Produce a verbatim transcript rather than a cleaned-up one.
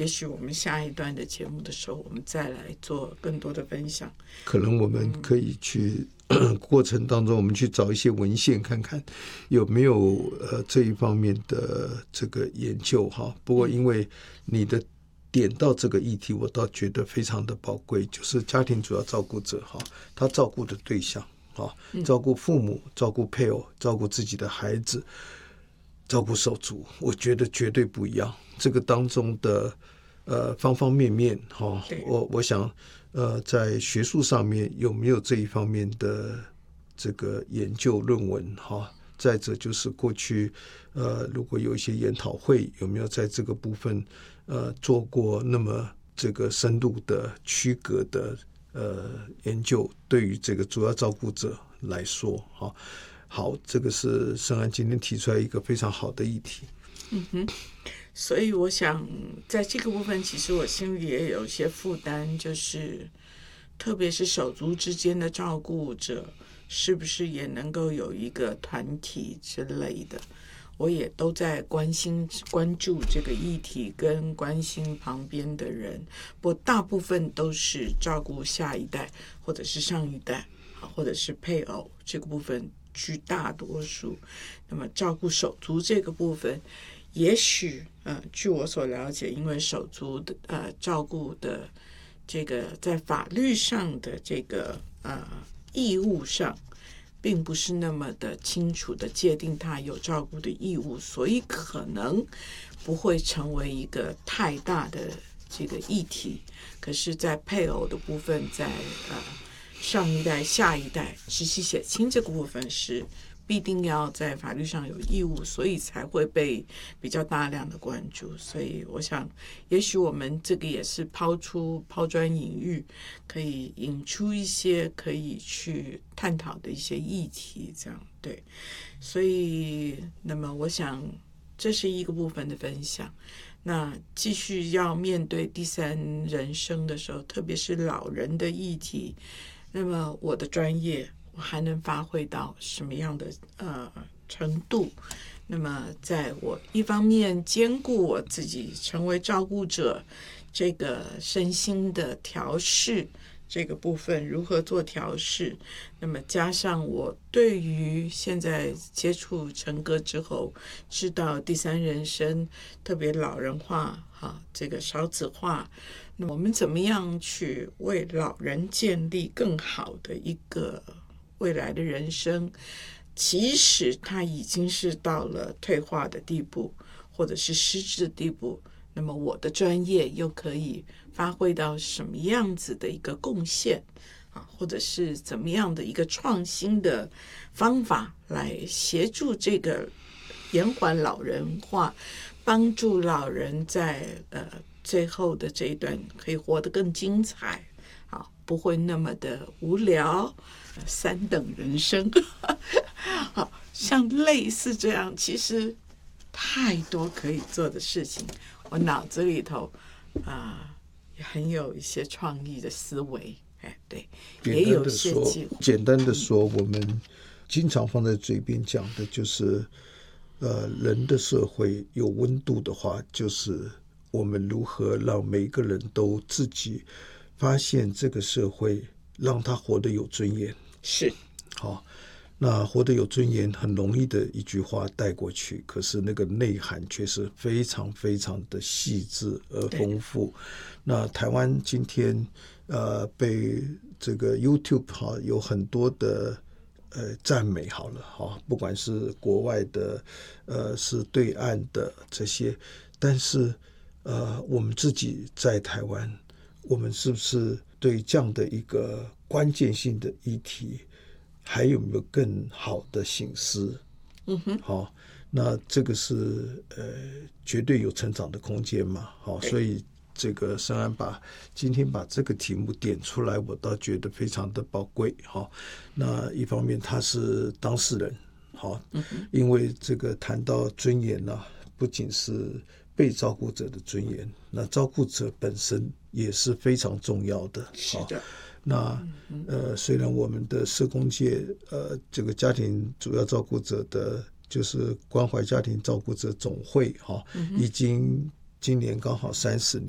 也许我们下一段的节目的时候，我们再来做更多的分享。 可能我们可以去、嗯、过程当中，我们去找一些文献看看有没有呃这一方面的这个研究哈。不过因为你的点到这个议题，我倒觉得非常的宝贵，就是家庭主要照顾者哈，他照顾的对象啊，照顾父母、照顾配偶、照顾自己的孩子、照顾手足，我觉得绝对不一样。这个当中的呃方方面面哈，我我想呃在学术上面有没有这一方面的这个研究论文哈？再者就是过去呃如果有一些研讨会，有没有在这个部分呃做过那么这个深入的区隔的呃研究，对于这个主要照顾者来说哈。好，这个是盛安今天提出来一个非常好的议题。 嗯哼，所以我想在这个部分，其实我心里也有一些负担，就是特别是手足之间的照顾者，是不是也能够有一个团体之类的？我也都在关心关注这个议题，跟关心旁边的人，不过大部分都是照顾下一代，或者是上一代，或者是配偶这个部分居大多数。那么照顾手足这个部分，也许呃，据我所了解，因为手足的呃照顾的这个在法律上的这个呃义务上，并不是那么的清楚的界定他有照顾的义务，所以可能不会成为一个太大的这个议题。可是在配偶的部分，在呃上一代下一代直系血亲这个部分是必定要在法律上有义务，所以才会被比较大量的关注。所以我想也许我们这个也是抛出抛砖引玉，可以引出一些可以去探讨的一些议题，这样对。所以那么我想这是一个部分的分享。那继续要面对第三人生的时候，特别是老人的议题，那么我的专业我还能发挥到什么样的呃程度？那么在我一方面兼顾我自己成为照顾者这个身心的调试这个部分如何做调试，那么加上我对于现在接触成哥之后知道第三人生特别老人化哈，这个少子化，那我们怎么样去为老人建立更好的一个未来的人生，即使他已经是到了退化的地步或者是失智的地步，那么我的专业又可以发挥到什么样子的一个贡献啊，或者是怎么样的一个创新的方法来协助这个延缓老人化，帮助老人在呃最后的这一段可以活得更精彩啊，不会那么的无聊，三等人生好，像类似这样，其实太多可以做的事情，我脑子里头啊、呃、很有一些创意的思维，哎，对，也有些计划。 简单的说，我们经常放在嘴边讲的就是，呃，人的社会有温度的话，就是我们如何让每个人都自己发现这个社会，让他活得有尊严。 是， 好。那活得有尊严很容易的一句话带过去，可是那个内涵却是非常非常的细致而丰富。那台湾今天呃被这个 YouTube 哈有很多的呃赞美好了哈，不管是国外的呃是对岸的这些，但是呃我们自己在台湾，我们是不是对这样的一个关键性的议题还有没有更好的省思？ 嗯哼， 好，那这个是呃绝对有成长的空间嘛。好，所以这个盛安把今天把这个题目点出来，我倒觉得非常的宝贵。好，那一方面他是当事人，好， 嗯、 因为这个谈到尊严呢、啊，不仅是被照顾者的尊严，那照顾者本身也是非常重要的。 是的。 那呃，虽然我们的社工界呃，这个家庭主要照顾者的，就是关怀家庭照顾者总会哈、哦，已经今年刚好三十年。